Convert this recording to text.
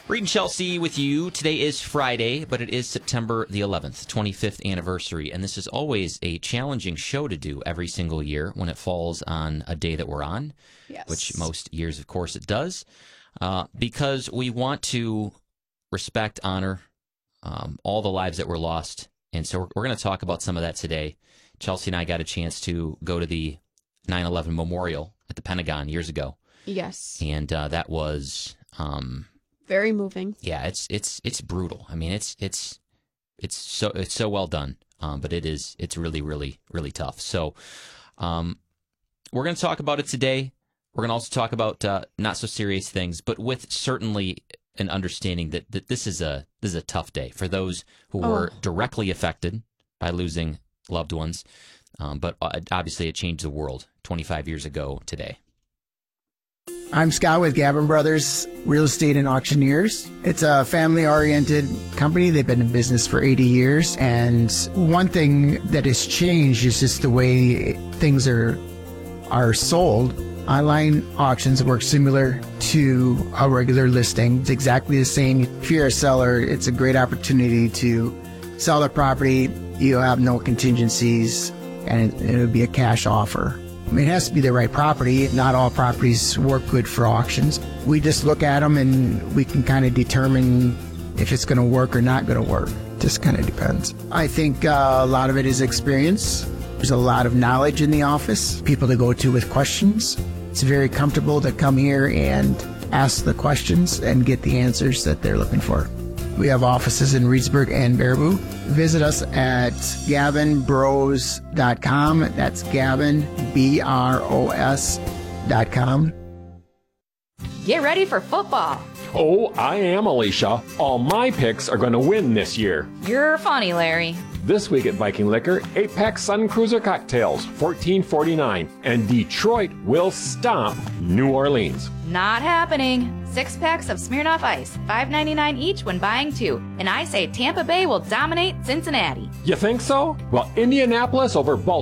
Reed and Chelsea with you. Today is Friday, but it is September the 11th, 25th anniversary, and this is always a challenging show to do every single year when it falls on a day that we're on, which most years, of course, it does, because we want to respect, honor all the lives that were lost, and so we're going to talk about some of that today. Chelsea and I got a chance to go to the 9/11 memorial at the Pentagon years ago. Yes. And that was... very moving. Yeah, it's brutal. I mean, it's so well done, but it's really, really, really tough. So, we're going to talk about it today. We're going to also talk about not so serious things, but with certainly an understanding that this is a tough day for those who were directly affected by losing loved ones. But obviously, it changed the world 25 years ago today. I'm Scott with Gavin Brothers Real Estate and Auctioneers. It's a family-oriented company. They've been in business for 80 years. And one thing that has changed is just the way things are sold. Online auctions work similar to a regular listing. It's exactly the same. If you're a seller, it's a great opportunity to sell the property. You have no contingencies, and it would be a cash offer. I mean, it has to be the right property. Not all properties work good for auctions. We just look at them and we can kind of determine if it's going to work or not going to work. Just kind of depends. I think a lot of it is experience. There's a lot of knowledge in the office, people to go to with questions. It's very comfortable to come here and ask the questions and get the answers that they're looking for. We have offices in Reedsburg and Baraboo. Visit us at gavinbros.com. That's Gavin, BROS.com. Get ready for football. Oh, I am, Alicia. All my picks are going to win this year. You're funny, Larry. This week at Viking Liquor, 8-pack Sun Cruiser cocktails, $14.49. And Detroit will stomp New Orleans. Not happening. 6 packs of Smirnoff Ice, $5.99 each when buying 2. And I say Tampa Bay will dominate Cincinnati. You think so? Well, Indianapolis over Baltimore.